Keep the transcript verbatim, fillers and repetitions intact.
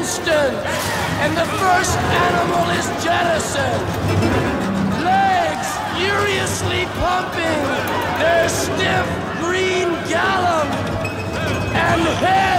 instant, and the first animal is jettisoned. Legs furiously pumping their stiff green gallop, and head